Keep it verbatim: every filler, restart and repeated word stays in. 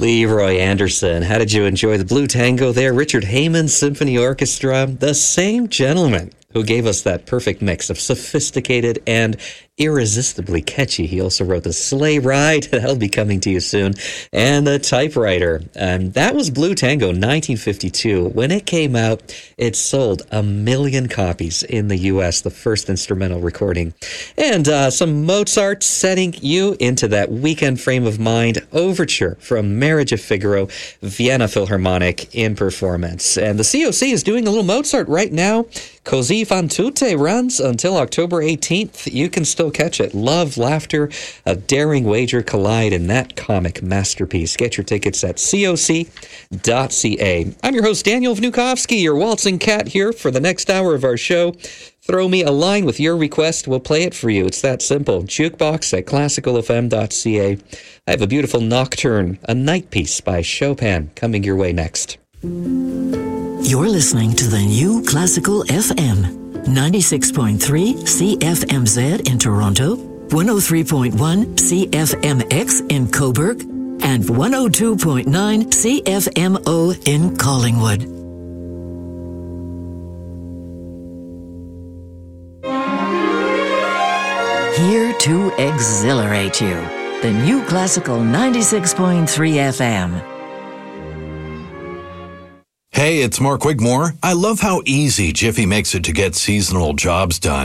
Leroy Anderson, how did you enjoy the Blue Tango there? Richard Heyman Symphony Orchestra, the same gentleman who gave us that perfect mix of sophisticated and irresistibly catchy. He also wrote The Sleigh Ride, that'll be coming to you soon, and The Typewriter. And that was Blue Tango, nineteen fifty-two. When it came out, it sold a million copies in the U S, the first instrumental recording. And uh, some Mozart setting you into that weekend frame of mind. Overture from Marriage of Figaro, Vienna Philharmonic in performance. And the C O C is doing a little Mozart right now. Così fan tutte runs until October eighteenth. You can still catch it. Love, laughter, a daring wager collide in that comic masterpiece. Get your tickets at C O C dot C A. I'm your host, Daniel Vnukovsky, your waltzing cat here for the next hour of our show. Throw me a line with your request. We'll play it for you. It's that simple. Jukebox at classical f m dot c a. I have a beautiful nocturne, a night piece by Chopin, coming your way next. You're listening to the new Classical F M, ninety-six point three C F M Z in Toronto, one oh three point one C F M X in Cobourg, and one oh two point nine C F M O in Collingwood. Here to exhilarate you, the new Classical ninety-six point three F M. Hey, it's Mark Wigmore. I love how easy Jiffy makes it to get seasonal jobs done.